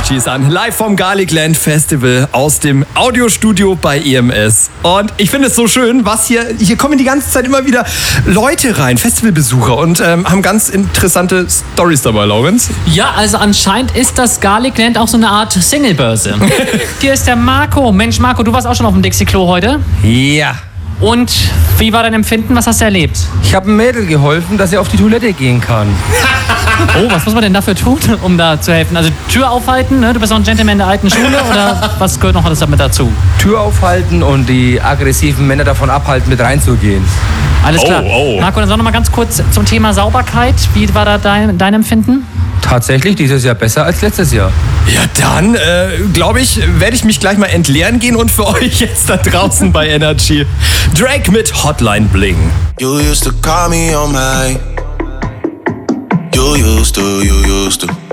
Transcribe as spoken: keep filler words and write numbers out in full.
Energy ist an. Live vom Garlicland Festival aus dem Audiostudio bei E M S. Und ich finde es so schön, was hier, hier kommen die ganze Zeit immer wieder Leute rein, Festivalbesucher und ähm, haben ganz interessante Storys dabei, Laurenz. Ja, also anscheinend ist das Garlicland auch so eine Art Singlebörse. Hier ist der Marco. Mensch, Marco, du warst auch schon auf dem Dixie-Klo heute. Ja. Und wie war dein Empfinden? Was hast du erlebt? Ich habe einem Mädel geholfen, dass sie auf die Toilette gehen kann. Oh, was muss man denn dafür tun, um da zu helfen? Also Tür aufhalten, ne? Du bist auch ein Gentleman der alten Schule oder was gehört noch alles damit dazu? Tür aufhalten und die aggressiven Männer davon abhalten, mit reinzugehen. Alles klar. Oh, oh. Marco, dann sag noch mal ganz kurz zum Thema Sauberkeit. Wie war da dein, dein Empfinden? Tatsächlich dieses Jahr besser als letztes Jahr. Ja, dann äh, glaube ich, werde ich mich gleich mal entleeren gehen und für euch jetzt da draußen bei Energy Drake mit Hotline Bling. You used to call me on my You used to, you used to